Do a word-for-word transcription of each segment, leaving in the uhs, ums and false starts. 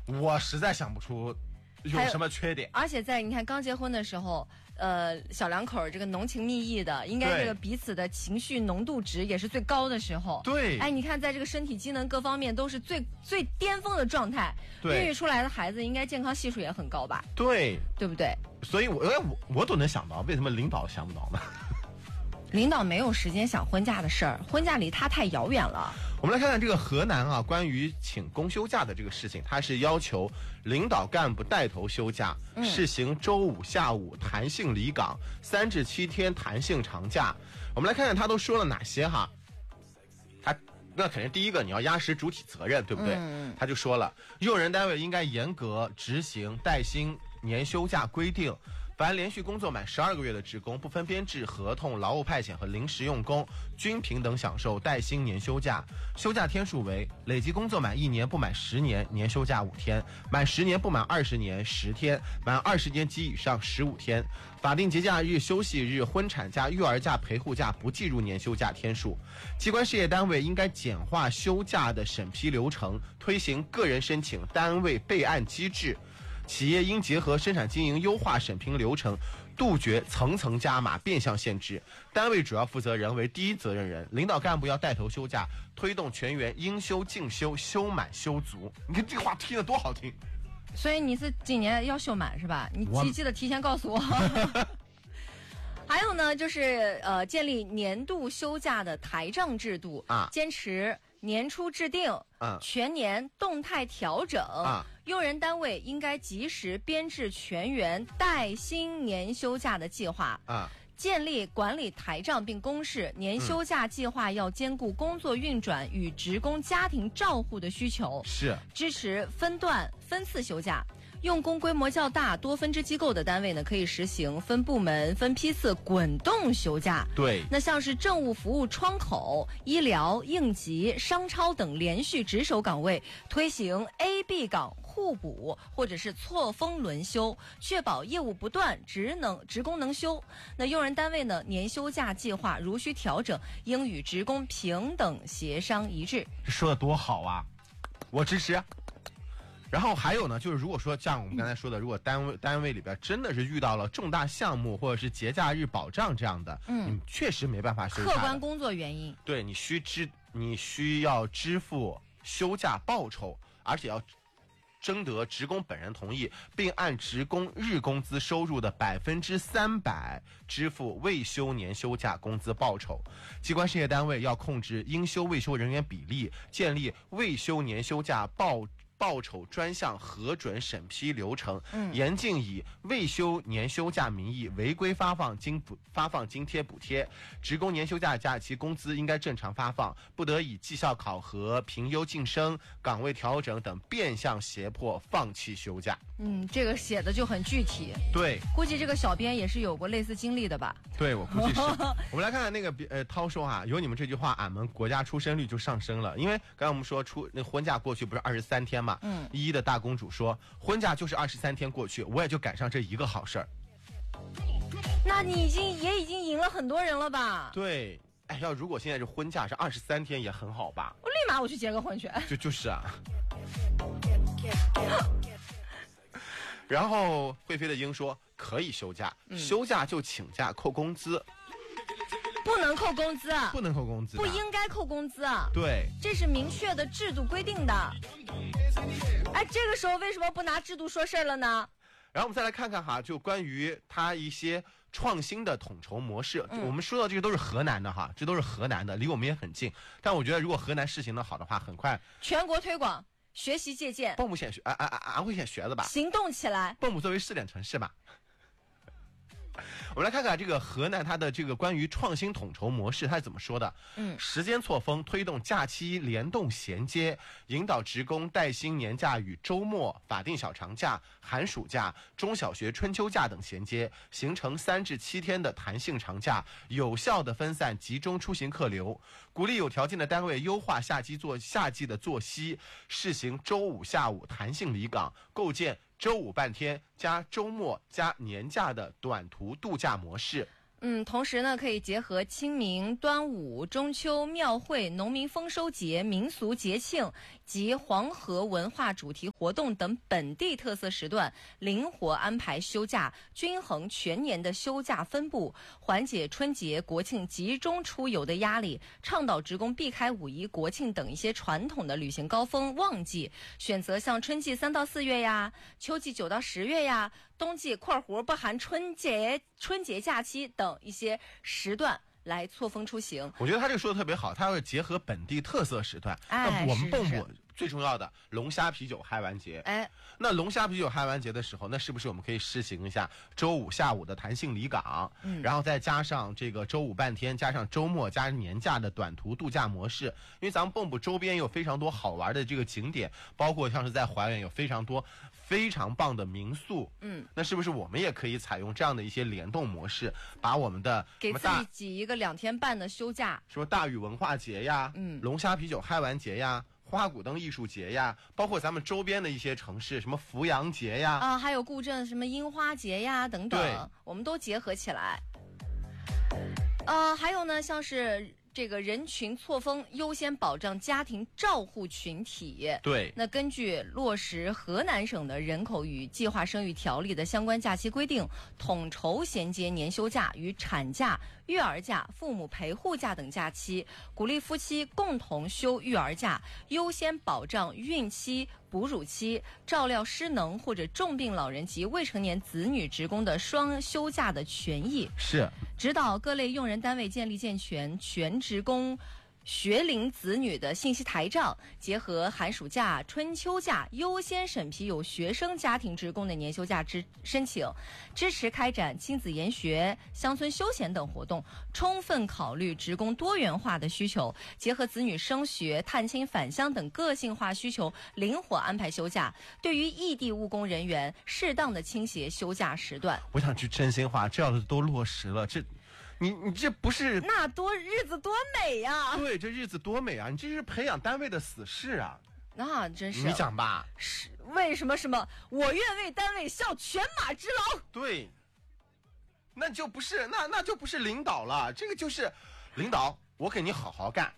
我实在想不出有什么缺点。 而且在你看刚结婚的时候，呃，小两口这个浓情蜜意的，应该这个彼此的情绪浓度值也是最高的时候。 对， 哎，你看在这个身体机能各方面都是最最巅峰的状态，孕育出来的孩子应该健康系数也很高吧？ 对， 对不对？ 所以我我我都能想到，为什么领导想不到呢？ 领导没有时间想婚假的事儿，婚假离他太遥远了。 我们来看看这个河南啊，关于请公休假的这个事情，它是要求领导干部带头休假，嗯、试行周五下午弹性离岗，三至七天弹性长假。我们来看看他都说了哪些哈。他那肯定第一个你要压实主体责任，对不对？嗯、他就说了，用人单位应该严格执行带薪年休假规定。凡连续工作满十二个月的职工，不分编制、合同、劳务派遣和临时用工，均平等享受带薪年休假。休假天数为累计工作满一年不满十年，年休假五天；满十年不满二十年，十天；满二十年及以上，十五天。法定节假日、休息日、婚产假、育儿假、陪护假不计入年休假天数。机关事业单位应该简化休假的审批流程，推行个人申请、单位备案机制。企业应结合生产经营优化审评流程，杜绝层层加码、变相限制。单位主要负责人为第一责任人，领导干部要带头休假，推动全员应休尽休、休满休足。你看这话听得多好听！ 所以你是今年要休满是吧？你记记得提前告诉我。还有呢，就是呃，建立年度休假的台账制度啊，坚持年初制定，啊，全年动态调整啊。用人单位应该及时编制全员带薪年休假的计划啊，建立管理台账并公示年休假计划要兼顾工作运转与职工家庭照护的需求， 是支持分段分次休假。用工规模较大、多分支机构的单位呢，可以实行分部门、分批次滚动休假。 对， 那像是政务服务窗口、医疗、应急、商超等连续值守岗位，推行 A、B 岗互补或者是错峰轮休，确保业务不断，职能职工能休。那用人单位呢，年休假计划如需调整，应与职工平等协商一致。 这说的多好啊，我支持。然后还有呢，就是如果说像我们刚才说的，如果单位单位里边真的是遇到了重大项目或者是节假日保障这样的，嗯，你确实没办法休假， 客观工作原因， 对，你需支你需要支付休假报酬，而且要征得职工本人同意，并按职工日工资收入的百分之三百支付未休年休假工资报酬。机关事业单位要控制应休未休人员比例，建立未休年休假报报酬专项核准审批流程，嗯，严禁以未休年休假名义违规发放津补发放津贴补贴。职工年休假假期工资应该正常发放，不得以绩效考核、评优晋升、岗位调整等变相胁迫放弃休假。 嗯，这个写的就很具体。 对， 估计这个小编也是有过类似经历的吧？ 对，我估计是。我们来看看那个呃涛说啊，有你们这句话，俺们国家出生率就上升了。因为刚才我们说出那婚假过去不是二十三天嘛？嗯，一一的大公主说，婚假就是二十三天过去，我也就赶上这一个好事儿。 那你已经也已经赢了很多人了吧？ 对，哎，要如果现在这婚假是二十三天也很好吧？ 我立马我去结个婚去。 就就是啊。然后会飞的鹰说可以休假，嗯、休假就请假扣工资。 不能扣工资， 不能扣工资， 不应该扣工资。 对， 这是明确的制度规定的。哎，这个时候为什么不拿制度说事儿了呢？ 然后我们再来看看哈，就关于它一些创新的统筹模式。嗯、我们说到这个都是河南的哈，这都是河南的，离我们也很近。但我觉得如果河南试行的好的话，很快全国推广、学习借鉴。 蚌埠先学，啊啊啊，安徽先学的吧？ 行动起来。 蚌埠作为试点城市嘛。我们来看看这个河南它的这个关于创新统筹模式它是怎么说的。嗯，时间错峰，推动假期联动衔接，引导职工带薪年假与周末、法定小长假、寒暑假、中小学春秋假等衔接，形成三至七天的弹性长假，有效的分散集中出行客流。鼓励有条件的单位优化夏季作夏季的作息，试行周五下午弹性离岗，构建周五半天加周末加年假的短途度假模式。 嗯，同时呢，可以结合清明、端午、中秋、庙会、农民丰收节、民俗节庆及黄河文化主题活动等本地特色时段，灵活安排休假，均衡全年的休假分布，缓解春节、国庆集中出游的压力，倡导职工避开五一、国庆等一些传统的旅行高峰旺季，选择像春季三到四月呀，秋季九到十月呀，冬季（括弧不含春节春节假期）等一些时段来错峰出行。 我觉得他这个说的特别好，他要结合本地特色时段。 哎， 那我们蚌埠最重要的龙虾啤酒嗨完节， 哎， 那龙虾啤酒嗨完节的时候，那是不是我们可以试行一下周五下午的弹性离港，嗯，然后再加上这个周五半天，加上周末加年假的短途度假模式？因为咱们蚌埠周边有非常多好玩的这个景点，包括像是在怀远有非常多非常棒的民宿，嗯，那是不是我们也可以采用这样的一些联动模式，把我们的给自己挤一个两天半的休假， 什么大禹文化节呀，嗯，龙虾啤酒嗨完节呀，花鼓灯艺术节呀，包括咱们周边的一些城市，什么扶阳节呀， 啊，还有固镇什么樱花节呀等等，我们都结合起来。呃，还有呢，像是这个人群错峰，优先保障家庭照护群体。 对， 那根据落实河南省的人口与计划生育条例的相关假期规定，统筹衔接年休假与产假、育儿假、父母陪护假等假期，鼓励夫妻共同休育儿假，优先保障孕期、哺乳期、照料失能或者重病老人及未成年子女职工的双休假的权益。 是， 指导各类用人单位建立健全全职工学龄子女的信息台账，结合寒暑假、春秋假，优先审批有学生家庭职工的年休假之申请，支持开展亲子研学、乡村休闲等活动，充分考虑职工多元化的需求，结合子女升学、探亲返乡等个性化需求，灵活安排休假。对于异地务工人员，适当的倾斜休假时段。 我想句真心话，这样的都落实了，这。你你这不是那多日子多美呀、啊！ 对，这日子多美啊！你这是培养单位的死士啊！ 那真是你讲吧， 是为什么什么？我愿为单位效犬马之劳。 对，那就不是那那就不是领导了，这个就是领导，我给你好好干。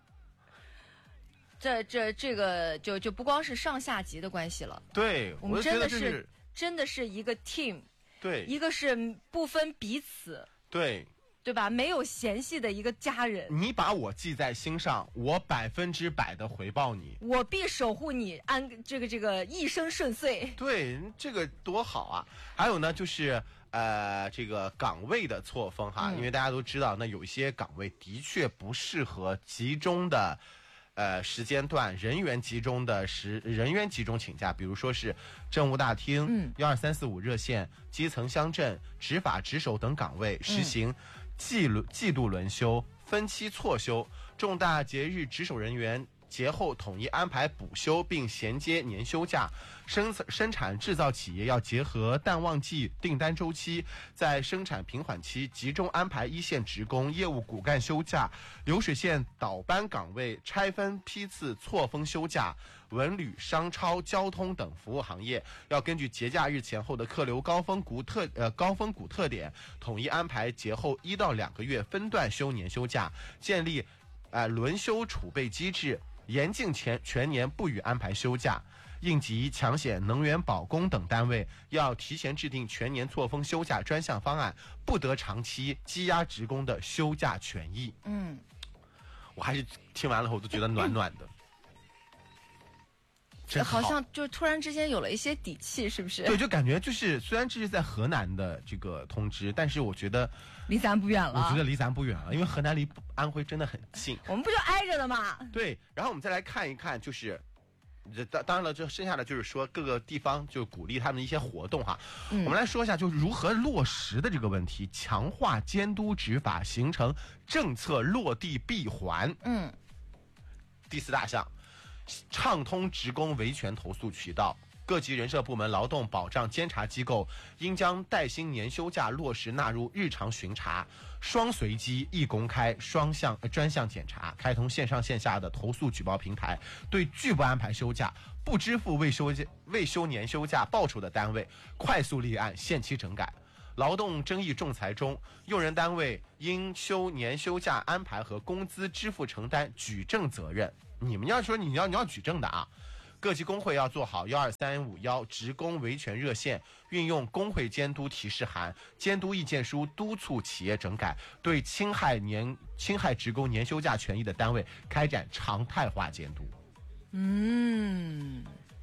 这这这个就就不光是上下级的关系了。 对， 我们真的是、 是、是真的是一个 team。 对， 一个是不分彼此。 对。 对吧？没有嫌隙的一个家人， 你把我记在心上，我百分之百的回报你， 我必守护你安这个这个一生顺遂。 对，这个多好啊！还有呢，就是呃，这个岗位的错峰哈、嗯，因为大家都知道，那有一些岗位的确不适合集中的。呃，时间段人员集中的时人员集中请假，比如说是政务大厅、嗯，幺二三四五热线、基层乡镇、执法值守等岗位实行季轮、季度轮休、分期错休，重大节日值守人员节后统一安排补休，并衔接年休假。生生产制造企业要结合淡旺季订单周期，在生产平缓期集中安排一线职工业务骨干休假，流水线倒班岗位拆分批次错峰休假。文旅、商超、交通等服务行业要根据节假日前后的客流高峰谷特呃高峰谷特点，统一安排节后一到两个月分段休年休假，建立呃轮休储备机制，严禁前全年不予安排休假。应急、抢险、能源保供等单位要提前制定全年错峰休假专项方案，不得长期积压职工的休假权益。嗯，我还是听完了后都觉得暖暖的。真好， 好像就突然之间有了一些底气，是不是？ 对，就感觉就是虽然这是在河南的这个通知，但是我觉得离咱不远了。 我觉得离咱不远了，因为河南离安徽真的很近。 我们不就挨着的吗？ 对，然后我们再来看一看，就是当当然了，这剩下的就是说各个地方就鼓励他们的一些活动哈。嗯、我们来说一下，就是如何落实的这个问题，强化监督执法，形成政策落地闭环。嗯，第四大项。畅通职工维权投诉渠道，各级人社部门劳动保障监察机构应将带薪年休假落实纳入日常巡查，双随机、一公开、双向、呃、专项检查，开通线上线下的投诉举报平台，对拒不安排休假、不支付未休未休年休假报酬的单位，快速立案、限期整改。 劳动争议仲裁中，用人单位应休年休假安排和工资支付承担举证责任。你们要说你要你要举证的啊。各级工会要做好幺二三五幺职工维权热线，运用工会监督提示函、监督意见书，督促企业整改，对侵害年侵害职工年休假权益的单位开展常态化监督。 嗯，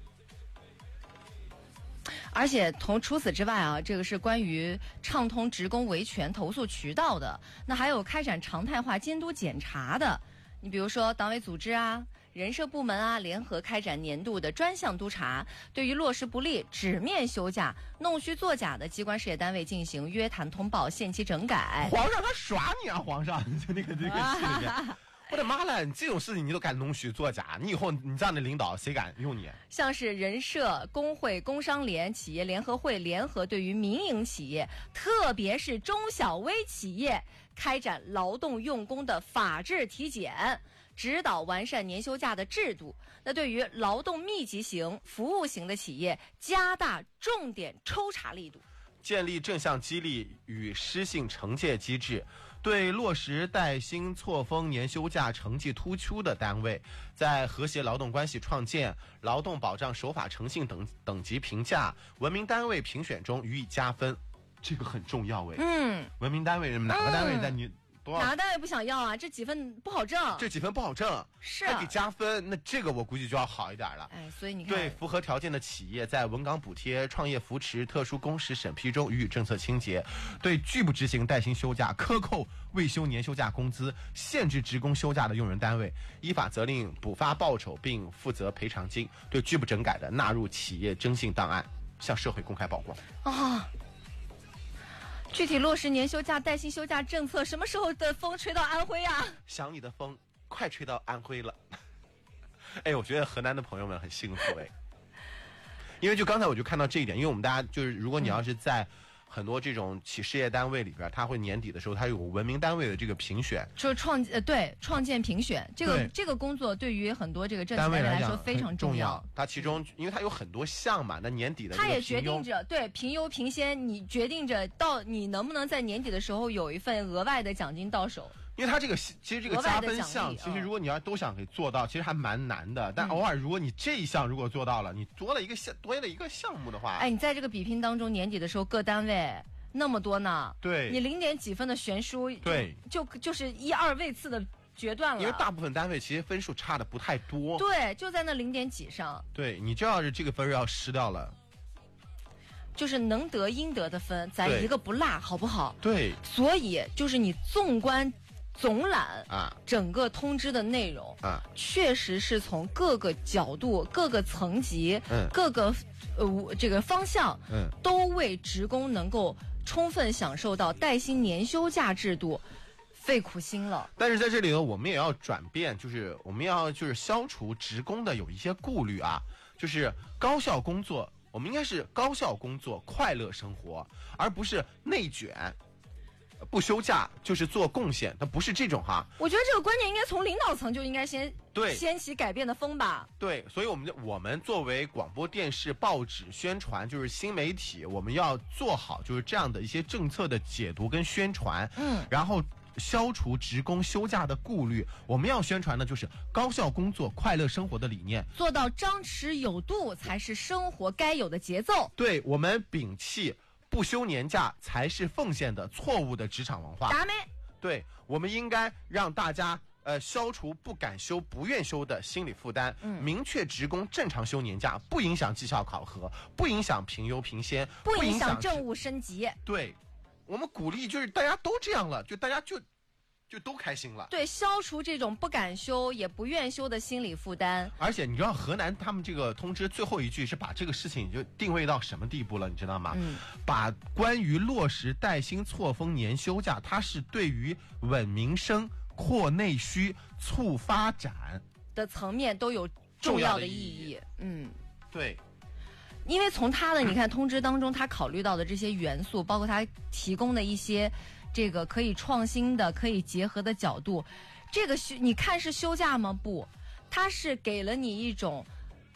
而且同除此之外啊，这个是关于畅通职工维权投诉渠道的。那还有开展常态化监督检查的，你比如说党委组织啊、人社部门啊，联合开展年度的专项督查，对于落实不力、纸面休假、弄虚作假的机关事业单位进行约谈通报、限期整改。 皇上他耍你啊！皇上，就那个那个戏里面。我的妈了！你这种事情你都敢弄虚作假，你以后你这样的领导谁敢用你？ 像是人社、工会、工商联、企业联合会联合对于民营企业，特别是中小微企业，开展劳动用工的法治体检，指导完善年休假的制度。那对于劳动密集型、服务型的企业，加大重点抽查力度， 建立正向激励与失信惩戒机制。对落实带薪错峰年休假成绩突出的单位，在和谐劳动关系创建、劳动保障守法诚信等等级评价、文明单位评选中予以加分，这个很重要哎。 嗯， 文明单位哪个单位在你？嗯哪个单位不想要啊？这几分不好挣， 这几分不好挣， 是还给加分，那这个我估计就要好一点了。 哎，所以你看， 对符合条件的企业，在稳岗补贴、创业扶持、特殊工时审批中予以政策清洁；对拒不执行带薪休假、克扣未休年休假工资、限制职工休假的用人单位，依法责令补发报酬并负责赔偿金；对拒不整改的，纳入企业征信档案，向社会公开曝光。 啊。具体落实年休假、带薪休假政策，什么时候的风吹到安徽啊？ 想你的风快吹到安徽了。哎，我觉得河南的朋友们很幸福哎，因为就刚才我就看到这一点，因为我们大家就是，如果你要是在很多这种企事业单位里边，它会年底的时候，它有文明单位的这个评选， 就是创呃对创建评选这个这个工作，对于很多这个政企单位来说非常重要。 它其中因为它有很多项嘛，那年底的它也决定着对评优评先，你决定着到你能不能在年底的时候有一份额外的奖金到手。 因为它这个其实这个加分项，其实如果你要都想给做到，其实还蛮难的。但偶尔如果你这一项如果做到了，你多了一个项多了一个项目的话， 哎，你在这个比拼当中，年底的时候各单位那么多呢， 对， 你零点几分的悬殊， 对， 就就是一二位次的决断了。 因为大部分单位其实分数差的不太多， 对，就在那零点几上。 对，你这要是这个分要失掉了， 就是能得应得的分，咱一个不落，好不好？ 对， 所以就是你纵观总览啊， 整个通知的内容啊， 确实是从各个角度、各个层级、 嗯、 各个呃这个方向， 嗯， 都为职工能够充分享受到带薪年休假制度费苦心了。 但是在这里呢，我们也要转变，就是我们要就是消除职工的有一些顾虑啊，就是高效工作，我们应该是高效工作、快乐生活，而不是内卷。不休假就是做贡献，它不是这种哈。 我觉得这个观念应该从领导层就应该先对掀起改变的风吧。 对，所以我们我们作为广播电视、报纸宣传，就是新媒体，我们要做好就是这样的一些政策的解读跟宣传， 嗯， 然后消除职工休假的顾虑。我们要宣传的就是高效工作、快乐生活的理念， 做到张弛有度才是生活该有的节奏。 对，我们摒弃不休年假才是奉献的错误的职场文化。 达咩？ 对，我们应该让大家呃消除不敢休、不愿休的心理负担， 嗯， 明确职工正常休年假，不影响绩效考核，不影响评优评先， 不影响政务升级。 对，我们鼓励就是大家都这样了，就大家就就都开心了。 对，消除这种不敢休也不愿休的心理负担。 而且你知道河南他们这个通知最后一句是把这个事情就定位到什么地步了，你知道吗？ 嗯， 把关于落实带薪错峰年休假，它是对于稳民生、扩内需、促发展的层面都有重要的意义。嗯， 对。 因为从他的你看通知当中，他考虑到的这些元素，包括他提供的一些这个可以创新的、可以结合的角度，这个休你看是休假吗？不，他是给了你一种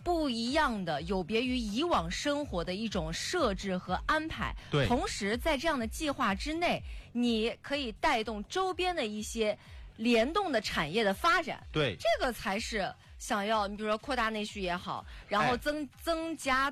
不一样的、有别于以往生活的一种设置和安排。 对， 同时在这样的计划之内，你可以带动周边的一些联动的产业的发展。 对， 这个才是想要，你比如说扩大内需也好，然后增、哎、增加